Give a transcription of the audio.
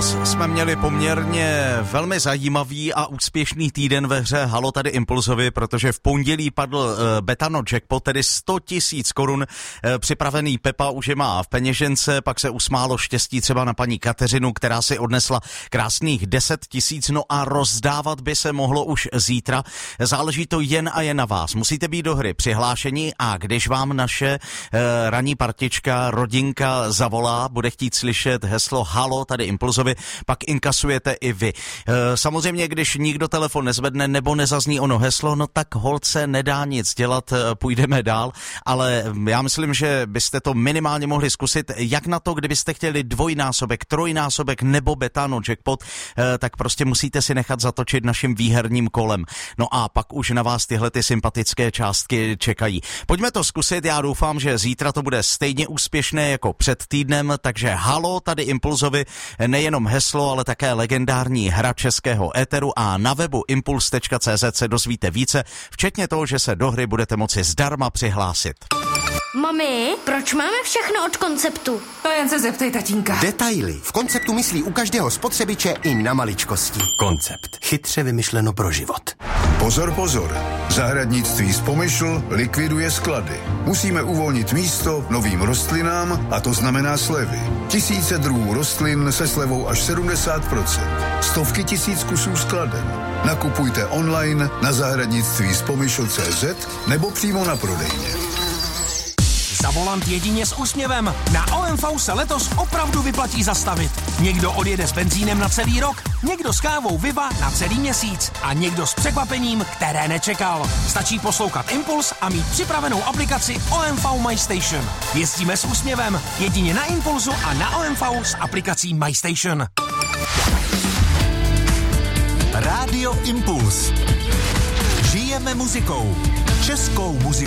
Letos jsme měli poměrně velmi zajímavý a úspěšný týden ve hře Halo tady Impulzovi, protože v pondělí padl Betano jackpot, tedy 100 000 korun. Připravený Pepa už je má v peněžence, pak se usmálo štěstí třeba na paní Kateřinu, která si odnesla krásných 10 000, no a rozdávat by se mohlo už zítra. Záleží to jen a jen na vás. Musíte být do hry přihlášení a když vám naše ranní partička, rodinka zavolá, bude chtít slyšet heslo Halo tady Impulzovi, pak inkasujete i vy. Samozřejmě, když nikdo telefon nezvedne nebo nezazní ono heslo, no tak holce nedá nic dělat, půjdeme dál, ale já myslím, že byste to minimálně mohli zkusit. Jak na to, kdybyste chtěli dvojnásobek, trojnásobek nebo Betano jackpot, tak prostě musíte si nechat zatočit naším výherním kolem. No a pak už na vás tyhle ty sympatické částky čekají. Pojďme to zkusit, já doufám, že zítra to bude stejně úspěšné jako před týdnem, takže Halo tady Impulzovi, nejenom heslo, ale také legendární hra českého éteru a na webu impuls.cz se dozvíte více, včetně toho, že se do hry budete moci zdarma přihlásit. Mami, proč máme všechno od Konceptu? To jen se zeptej tatínka. Detaily. V Konceptu myslí u každého spotřebiče i na maličkosti. Koncept. Chytře vymyšleno pro život. Pozor, pozor. Zahradnictví z Pomyšl likviduje sklady. Musíme uvolnit místo novým rostlinám a to znamená slevy. Tisíce druhů rostlin se slevou až 70%. Stovky tisíc kusů skladen. Nakupujte online na zahradnictví.cz nebo přímo na prodejně. Za volant jedině s úsměvem. Na OMV se letos opravdu vyplatí zastavit. Někdo odjede s benzínem na celý rok, někdo s kávou Viva na celý měsíc a někdo s překvapením, které nečekal. Stačí poslouchat Impuls a mít připravenou aplikaci OMV My Station. Jezdíme s úsměvem jedině na Impulsu a na OMV s aplikací My Station. Rádio Impuls. Žijeme muzikou. Českou muzikou.